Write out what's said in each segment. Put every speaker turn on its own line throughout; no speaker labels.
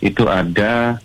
itu ada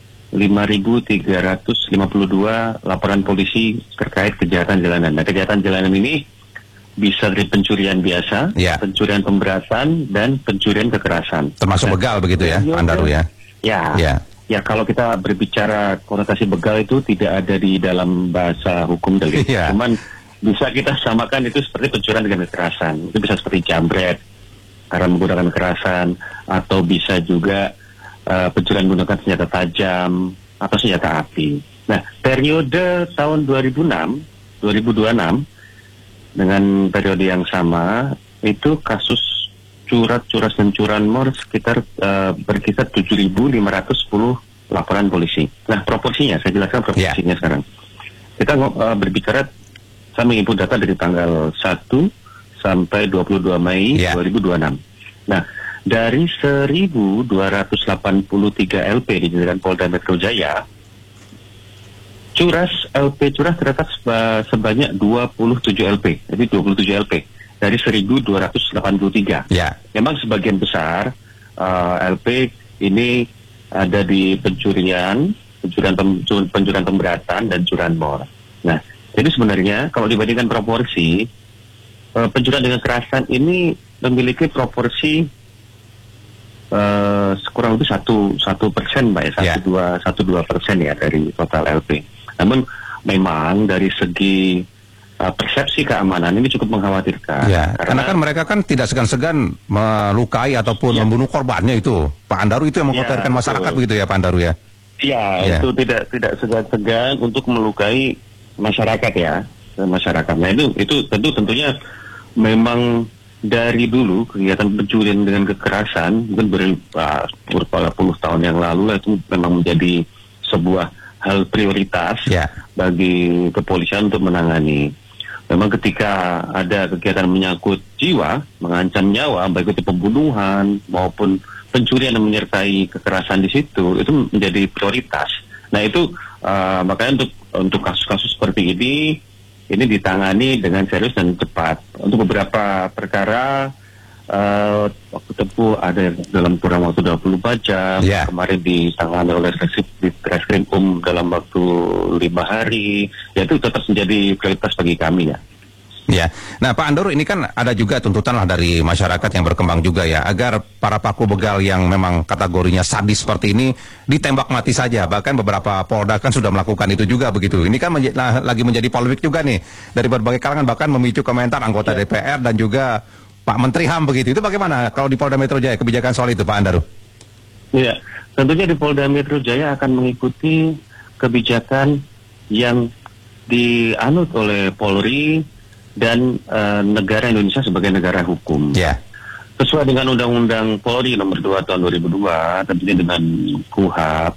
5.352 laporan polisi terkait kejahatan jalanan. Nah, kejahatan jalanan ini bisa dari pencurian biasa, pencurian pemberatan, dan pencurian kekerasan.
Termasuk begal begitu ya, Pak Andaru ya?
Ya, kalau kita berbicara konotasi begal itu tidak ada di dalam bahasa hukum delik. Cuman bisa kita samakan itu seperti pencurian dengan kekerasan. Itu bisa seperti jambret karena menggunakan kekerasan, atau bisa juga pencurian menggunakan senjata tajam atau senjata api. Nah, periode tahun 2026 dengan periode yang sama, itu kasus curas dan curanmor sekitar berkisar 7.510 laporan polisi. Nah, proporsinya, saya jelaskan proporsinya sekarang. Kita berbicara, saya menginput data dari tanggal 1 sampai 22 Mei 2026. Nah, dari 1.283 LP di jajaran Polda Metro Jaya, LP curas terdapat sebanyak 27 LP. Jadi 27 LP dari 1.283. Memang sebagian besar LP ini ada di pencurian pemberatan dan curanmor. Nah, jadi sebenarnya kalau dibandingkan proporsi, pencurian dengan kekerasan ini memiliki proporsi kurang lebih 1%, Mbak ya, 1-2% ya dari total LP. Namun memang dari segi persepsi keamanan ini cukup mengkhawatirkan.
Karena kan mereka kan tidak segan-segan melukai ataupun membunuh korbannya itu. Pak Andaru, itu yang mengkhawatirkan masyarakat begitu ya, Pak Andaru ya?
Itu tidak segan-segan untuk melukai masyarakat ya, masyarakat. Nah, itu tentunya memang dari dulu kegiatan pencurian dengan kekerasan mungkin beberapa puluh tahun yang lalu itu memang menjadi sebuah hal prioritas bagi kepolisian untuk menangani. Memang ketika ada kegiatan menyangkut jiwa, mengancam nyawa, baik itu pembunuhan maupun pencurian yang menyertai kekerasan di situ, itu menjadi prioritas. Nah, itu makanya untuk kasus-kasus seperti ini ditangani dengan serius dan cepat. Untuk beberapa perkara waktu tempuh ada dalam kurang waktu 24 jam. Kemarin ditangani oleh Reskrim dalam waktu 5 hari. Ya, itu tetap menjadi prioritas bagi kami ya.
Nah Pak Andaru, ini kan ada juga tuntutan lah dari masyarakat yang berkembang juga ya, agar para pelaku begal yang memang kategorinya sadis seperti ini ditembak mati saja. Bahkan beberapa Polda kan sudah melakukan itu juga begitu. Ini kan lagi menjadi polemik juga nih dari berbagai kalangan, bahkan memicu komentar anggota DPR dan juga Pak Menteri HAM begitu. Itu bagaimana kalau di Polda Metro Jaya kebijakan soal itu, Pak Andaru?
Iya, tentunya di Polda Metro Jaya akan mengikuti kebijakan yang dianut oleh Polri dan negara Indonesia sebagai negara hukum. Sesuai dengan Undang-Undang Polri nomor 2 tahun 2002, tentunya dengan KUHP,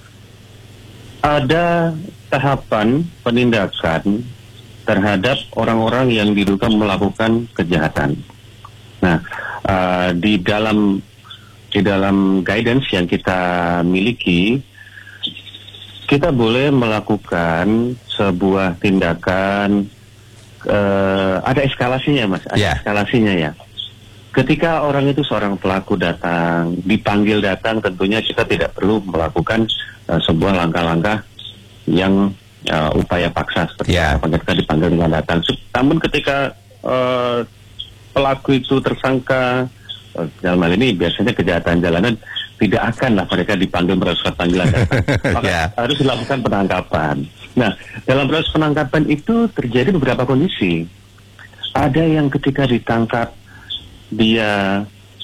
ada tahapan penindakan terhadap orang-orang yang diduga melakukan kejahatan. Nah, di dalam guidance yang kita miliki, kita boleh melakukan sebuah tindakan. Ada eskalasinya, Mas. Ada eskalasinya ya. Ketika orang itu seorang pelaku dipanggil datang, tentunya kita tidak perlu melakukan sebuah langkah-langkah yang upaya paksa seperti ketika dipanggil dengan datang. Namun ketika pelaku itu tersangka, dalam hal ini biasanya kejahatan jalanan, tidak akan lah mereka dipanggil melalui surat panggilan datang. Maka harus dilakukan penangkapan. Nah, dalam proses penangkapan itu terjadi beberapa kondisi. Ada yang ketika ditangkap dia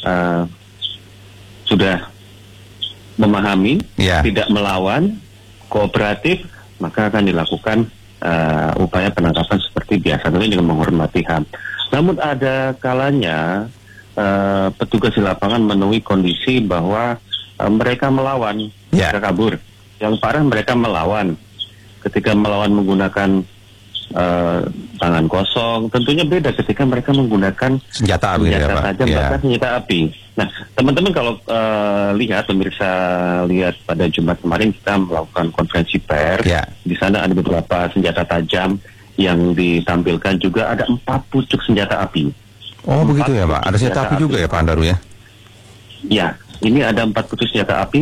sudah memahami, tidak melawan, kooperatif, maka akan dilakukan upaya penangkapan seperti biasa, tentunya dengan menghormati HAM. Namun ada kalanya petugas di lapangan menemui kondisi bahwa mereka melawan, mereka kabur. Yang parah mereka melawan. Ketika melawan menggunakan tangan kosong, tentunya beda ketika mereka menggunakan senjata tajam, bahkan senjata api. Nah, teman-teman kalau pemirsa lihat pada Jumat kemarin kita melakukan konferensi pers, di sana ada beberapa senjata tajam yang ditampilkan, juga ada 4 pucuk senjata api.
Oh begitu ya Pak, ada senjata api juga ya Pak Andaru ya?
Ya, ini ada 4 pucuk senjata api.